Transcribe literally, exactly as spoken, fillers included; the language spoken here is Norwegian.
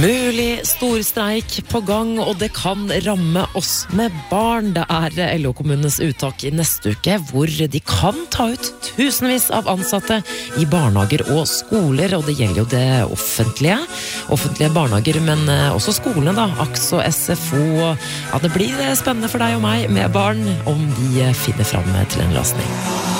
Mulig storstreik på gang, og det kan ramme oss med barn. Det er L O-kommunenes uttak i neste uke, hvor de kan ta ut tusenvis av ansatte i barnehager og skoler, og det gjelder jo det offentlige. Offentlige barnehager, men også skolene da, A K S og S F O. Ja, det blir spennende for deg og meg med barn, om de finner fram til en løsning.